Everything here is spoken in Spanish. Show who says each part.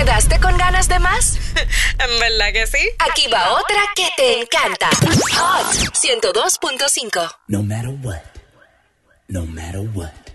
Speaker 1: quedaste con ganas de más?
Speaker 2: ¿En verdad que sí?
Speaker 1: Aquí va otra que te encanta. Hot 102.5.
Speaker 3: No matter what. No matter what.